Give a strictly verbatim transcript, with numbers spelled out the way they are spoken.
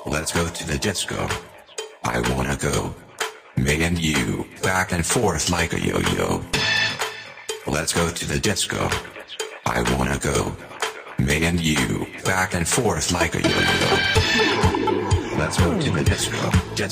Let's go to the disco. I wanna go. Me and you, back and forth like a yo-yo. Let's go to the disco. I wanna go. Me and you, back and forth like a yo-yo. Let's go to the disco.